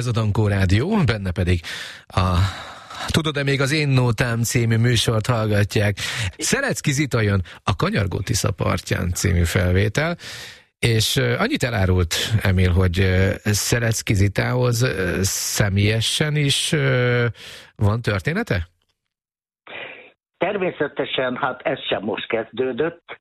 Ez a Dankó Rádió, benne pedig a Tudod-e még az Én Nótám című műsort hallgatják. Szelecki Zita jön a Kanyargó Tisza partján című felvétel, és annyit elárult Emil, hogy Szelecki Zitához személyesen is van története? Természetesen, hát ez sem most kezdődött.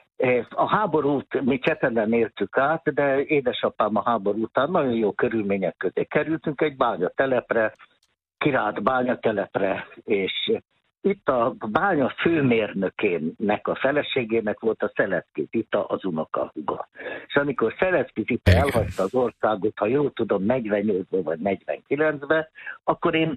A háborút mi Csepelen éltük át, de édesapám a háború után nagyon jó körülmények közé kerültünk egy bányatelepre, Királt bányatelepre, és itt a bánya főmérnökének a feleségének volt a Szelecki Zita, az unokahúga. És amikor Szelecki Zita elhagyta az országot, ha jól tudom, 48-ban vagy 49-ben, akkor én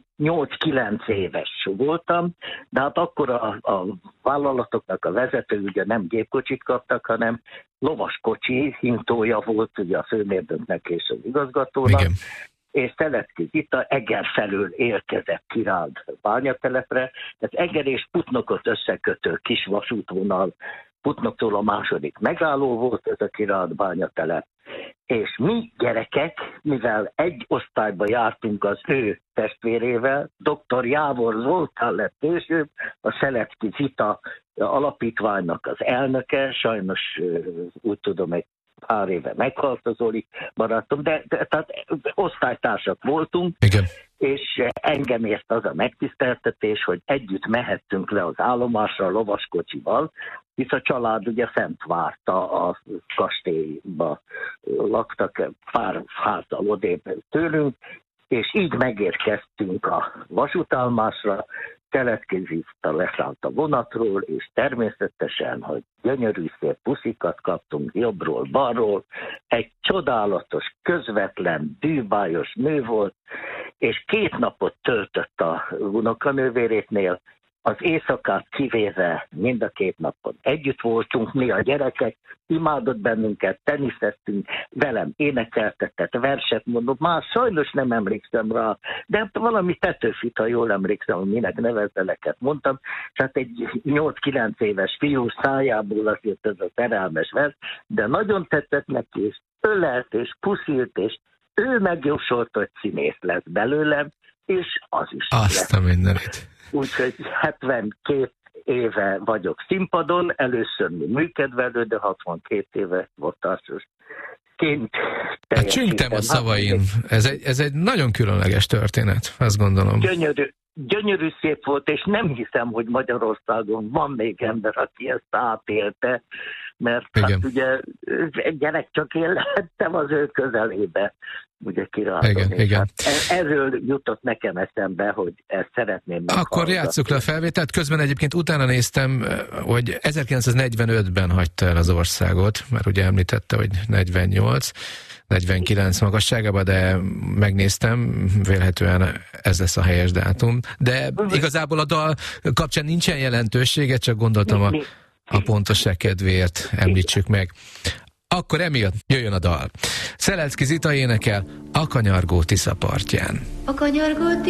8-9 éves voltam, de hát akkor a vállalatoknak a vezető ugye nem gépkocsit kaptak, hanem lovaskocsi hintója volt ugye a főmérnöknek és az igazgatónak. Igen. És Szelecki Zita Eger felől érkezett Királt bányatelepre. Ez Eger és Putnokot összekötő kis vasútvonal, Putnoktól a második megálló volt ez a Királt bányatelep. És mi gyerekek, mivel egy osztályba jártunk az ő testvérével, dr. Jávor Zoltán lett később, a Szelecki Zita alapítványnak az elnöke, sajnos úgy tudom, egy pár éve meghalt az Zoli barátom, de tehát osztálytársak voltunk. Igen. És engem ért az a megtiszteltetés, hogy együtt mehettünk le az állomásra a lovaskocsival, hisz a család ugye fent várta a kastélyba, laktak pár házzal odébb tőlünk, és így megérkeztünk a vasútállomásra. Szelecki Zita leszállt a vonatról, és természetesen, hogy gyönyörű szép puszikat kaptunk jobbról-balról, egy csodálatos, közvetlen, bűbájos nő volt, és 2 napot töltött a unokanővérétnél, az éjszakát kivéve mind a 2 napon együtt voltunk, mi a gyerekek, imádott bennünket, teniszeztünk, velem énekeltetett verset, mondom, már sajnos nem emlékszem rá, de valami Petőfit, ha jól emlékszem, minek nevezeleket mondtam, tehát egy 8-9 éves fiú szájából azért ez a szerelmes vers, de nagyon tetszett neki, és ölelt, és puszilt, és ő megjósolta, hogy színész lesz belőlem, és az is azt a mindenit. Úgyhogy 72 éve vagyok színpadon, először mi műkedvelő, de 62 éve votásosként. Hát csüngtem a szavain. Ez egy nagyon különleges történet, azt gondolom. Gyönyörű szép volt, és nem hiszem, hogy Magyarországon van még ember, aki ezt átélte, mert hát ugye egy gyerek csak én lehettem az ő közelébe, ugye Királton. Igen. Hát erről jutott nekem eszembe, hogy ezt szeretném meghallgatni. Akkor játsszuk le a felvételt. Közben egyébként utána néztem, hogy 1945-ben hagyta el az országot, mert ugye említette, hogy 49 magasságában, de megnéztem, vélhetően ez lesz a helyes dátum. De igazából a dal kapcsán nincsen jelentősége, csak gondoltam a pontosság kedvéért említsük meg. Akkor Emil, jöjjön a dal. Szelecki Zita énekel a Kanyargó Tisza partján. A kanyargó